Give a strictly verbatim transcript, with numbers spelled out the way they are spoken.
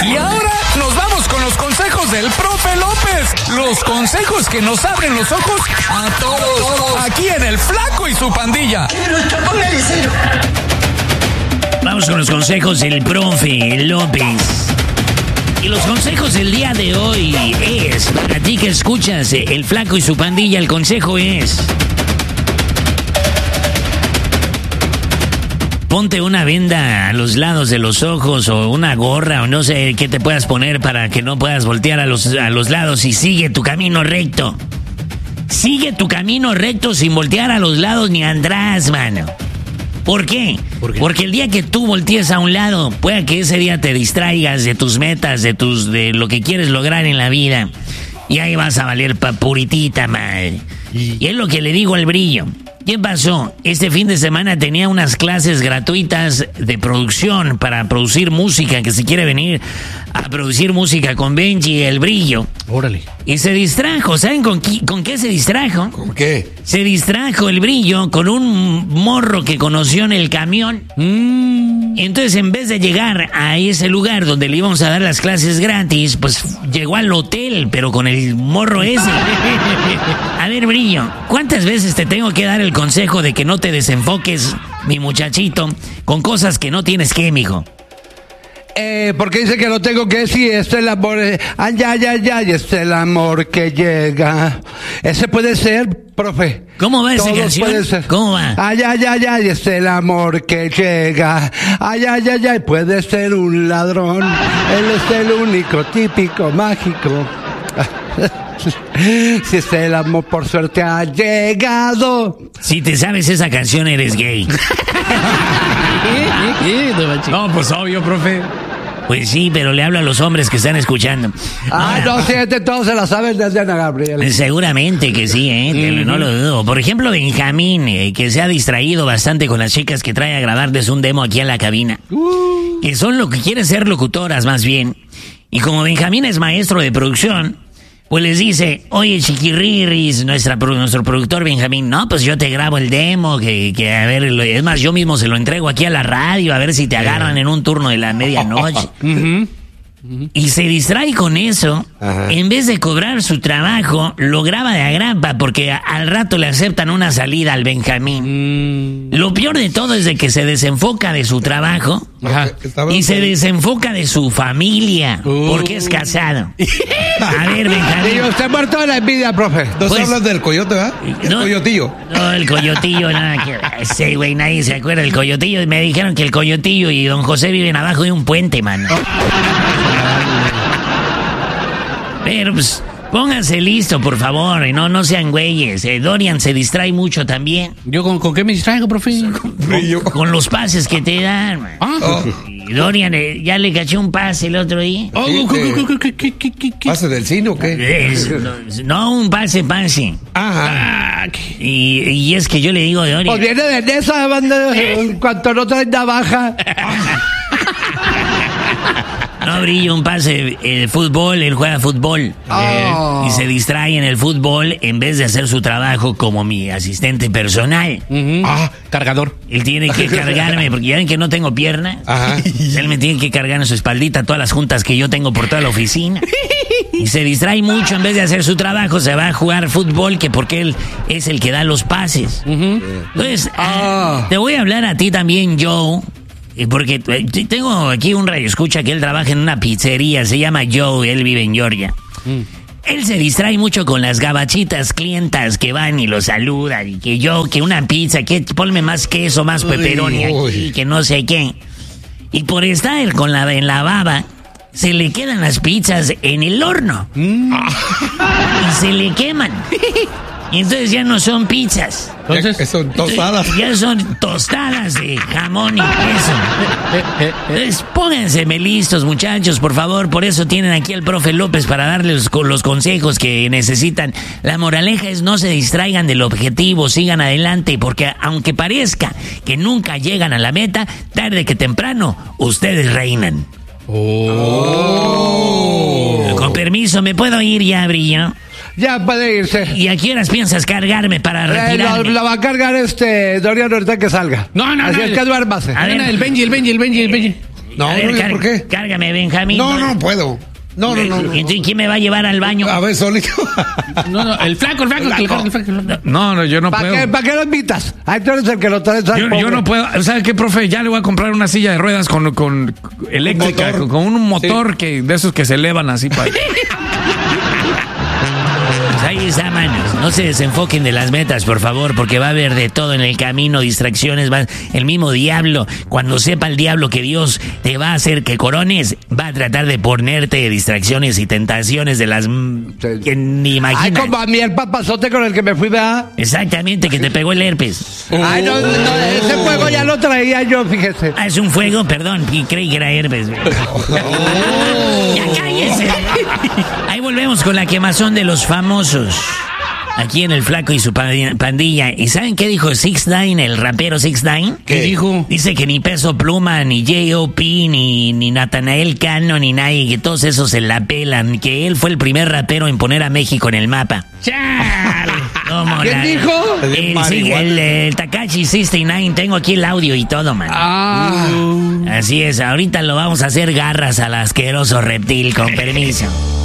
Y ahora nos vamos con los consejos del profe López. Los consejos que nos abren los ojos a todos. Aquí en El Flaco y su pandilla. Vamos con los consejos del profe López. Y los consejos del día de hoy es, para ti que escuchas El Flaco y su pandilla, el consejo es: ponte una venda a los lados de los ojos o una gorra o no sé qué te puedas poner para que no puedas voltear a los, a los lados y sigue tu camino recto. Sigue tu camino recto sin voltear a los lados ni atrás, mano. ¿Por qué? ¿Por qué? Porque el día que tú voltees a un lado, pueda que ese día te distraigas de tus metas, de tus de lo que quieres lograr en la vida. Y ahí vas a valer pa' puritita, madre. Y... y es lo que le digo al Brillo. ¿Qué pasó? Este fin de semana tenía unas clases gratuitas de producción para producir música, que si quiere venir a producir música con Benji, el Brillo. Órale. Y se distrajo. ¿Saben con qué, con qué se distrajo? ¿Con qué? Se distrajo el Brillo con un morro que conoció en el camión. Mm. Entonces, en vez de llegar a ese lugar donde le íbamos a dar las clases gratis, pues llegó al hotel, pero con el morro ese. A ver, Brillo, ¿cuántas veces te tengo que dar el consejo de que no te desenfoques, mi muchachito, con cosas que no tienes que, mijo? Eh, porque dice que lo tengo que decir, es el amor, eh, ay, ay, ay, ay, es el amor que llega. Ese puede ser, profe. ¿Cómo va esa Todos canción? puede ser. ¿Cómo va? Ay, ay, ay, ay, es el amor que llega. Ay, ay, ay, ay, puede ser un ladrón. Él es el único, típico, mágico. Si es el amor, por suerte ha llegado. Si te sabes esa canción, eres gay. No, pues obvio, profe. Pues sí, pero le hablo a los hombres que están escuchando. Ah, Ahora, no, sí, este todos se la saben desde Ana Gabriel. seguramente que sí, ¿eh? Mm-hmm. No lo dudo. Por ejemplo, Benjamín, eh, que se ha distraído bastante con las chicas que trae a grabarles un demo aquí en la cabina. Uh. Que son lo que quieren ser locutoras, más bien. Y como Benjamín es maestro de producción, pues les dice: oye, chiquirriris, nuestra, nuestro productor Benjamín, no, pues yo te grabo el demo, que, que a ver, es más, yo mismo se lo entrego aquí a la radio, a ver si te agarran en un turno de la medianoche. Uh-huh. Uh-huh. Y se distrae con eso. Ajá. En vez de cobrar su trabajo, lo graba de agrapa, porque a, al rato le aceptan una salida al Benjamín. Mm. Lo peor de todo es de que se desenfoca de su trabajo. Ajá. Y se desenfoca de su familia, uh. porque es casado. A ver, Benjamín. Y usted muerto de la envidia, profe. ¿No pues, hablas del coyote, verdad? El no, coyotillo. No, el coyotillo, nada que... Ese güey, nadie se acuerda del coyotillo. Y me dijeron que el coyotillo y don José viven abajo de un puente, mano. Pero, pues, pónganse listo, por favor, y no, no sean güeyes. Eh, Dorian se distrae mucho también. ¿Yo con, con qué me distraigo, profe? Con, con los pases que te dan, man. Ah. Oh. Y Dorian, eh, ya le caché un pase el otro día. Oh, ¿Sí? ¿qué, qué, qué, qué, qué? ¿Pase del cine o qué? Es, no, no, un pase, pase. Ajá. Y, y es que yo le digo a Dorian... Pues viene de esa banda, en cuanto no trae navaja. No, Brillo, un pase, el fútbol, él juega fútbol. Oh. Y se distrae en el fútbol en vez de hacer su trabajo como mi asistente personal. Uh-huh. Ah, cargador. Él tiene que cargarme, porque ya ven que no tengo piernas. Ajá. Él me tiene que cargar en su espaldita todas las juntas que yo tengo por toda la oficina. Y se distrae mucho, en vez de hacer su trabajo, se va a jugar fútbol, que porque él es el que da los pases. Uh-huh. Entonces, oh. te voy a hablar a ti también, Joe. Porque tengo aquí un radioescucha que él trabaja en una pizzería, se llama Joe, él vive en Georgia. Mm. Él se distrae mucho con las gabachitas clientas que van y lo saludan, y que yo, que una pizza, que ponme más queso, más pepperoni aquí, que no sé qué. Y por estar con la, en la baba, se le quedan las pizzas en el horno. Mm. Y se le queman. Y entonces ya no son pizzas. Entonces ya son tostadas. Ya son tostadas de jamón y queso. Entonces pónganse listos, muchachos, por favor. Por eso tienen aquí al profe López para darles los consejos que necesitan. La moraleja es: no se distraigan del objetivo, sigan adelante, porque aunque parezca que nunca llegan a la meta, tarde que temprano, ustedes reinan. Oh. Con permiso, ¿me puedo ir ya, Brillo? Ya puede irse. ¿Y a qué horas piensas cargarme para retirarme? Eh, lo, lo va a cargar este Dorian ahorita que salga. No, no, Así no. es que duérmase. A ver, el Benji, el Benji, el Benji, el Benji. No, A ver, no, car- ¿por qué? Cárgame, Benjamín. No, no, no puedo. No, no, no. no. ¿Y entonces quién me va a llevar al baño? A ver, solito. No, no, el flaco, el flaco, el flaco, el flaco. El flaco. No, no, yo no ¿Para puedo. qué, ¿Para qué lo invitas? Ahí tú eres el que lo traes al Yo, pobre. yo no puedo. ¿Sabe qué, profe? Ya le voy a comprar una silla de ruedas con, con eléctrica, motor. con, con un motor que de esos que se elevan así para. Pues ahí está, manos. No se desenfoquen de las metas, por favor, porque va a haber de todo en el camino, distracciones, va el mismo diablo. Cuando sepa el diablo que Dios te va a hacer que corones, va a tratar de ponerte distracciones y tentaciones de las mm, que ni Ay, imaginas. como a mí el papazote con el que me fui, ¿verdad? Exactamente, que te pegó el herpes. Ay, no, no, ese fuego ya lo traía yo, fíjese. Ah, es un fuego, perdón, y creí que era herpes. güey. Ya cállese. Ahí volvemos con la quemazón de los famosos. Aquí en El Flaco y su pandilla. ¿Y saben qué dijo six nine, el rapero six nine? ¿Qué dijo? Dice que ni Peso Pluma, ni J O P, ni, ni Natanael Cano, ni nadie, que todos esos se la pelan. Que él fue el primer rapero en poner a México en el mapa. ¡Chale! ¿Cómo ¿Quién la- dijo? El, sí, el, el Takashi sesenta y nueve. Tengo aquí el audio y todo, man. Ah. Así es, ahorita lo vamos a hacer garras al asqueroso reptil, con permiso.